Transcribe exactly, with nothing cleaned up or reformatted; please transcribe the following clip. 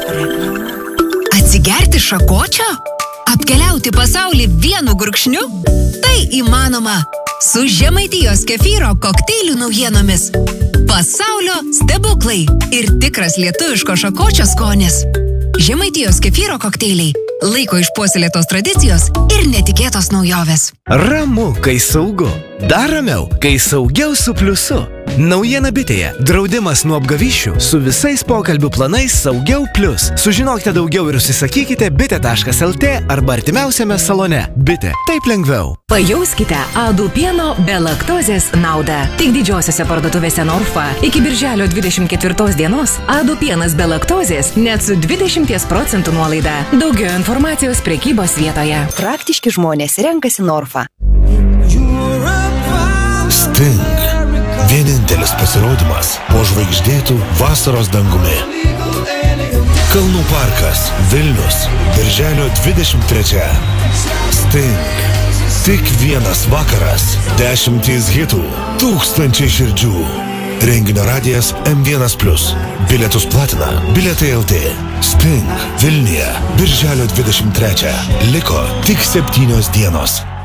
Atsigerti šakočio? Apkeliauti pasaulį vienu gurkšniu? Tai įmanoma su Žemaitijos kefyro kokteilių naujienomis. Pasaulio stebuklai ir tikras lietuviško šakočio skonis. Žemaitijos kefyro kokteiliai. Laiko išpuoselėtos tradicijos ir netikėtos naujovės. Ramu, kai saugu. Dar ramiau, kai saugiau su pliusu. Naujiena bitėje. Draudimas nuo apgavyšių su visais pokalbių planais Saugiau Plius. Sužinokite daugiau ir užsisakykite bitė taškas el tė arba artimiausiame salone. Bitė. Taip lengviau. Pajauskite Adų pieno be laktozės naudą. Tik didžiosiose parduotuvėse Norfa iki birželio dvidešimt ketvirtos dienos Adų pienas be laktozės net su dvidešimt procentų nuolaida. Daugiau informacijos prekybos vietoje. Praktiški žmonės renkasi Norfa. Sting. Vienintelis pasirodymas po žvaigždėtų vasaros dangumi. Kalnų parkas, Vilnius, birželio dvidešimt trečią. Sting. Tik vienas vakaras, dešimtys hitų, tūkstančiai širdžių. Renginio radijas em vienas plius. Bilietus platina Bilietai el tė. Sting. Vilniuje, birželio dvidešimt trečią. Liko tik septynios dienos.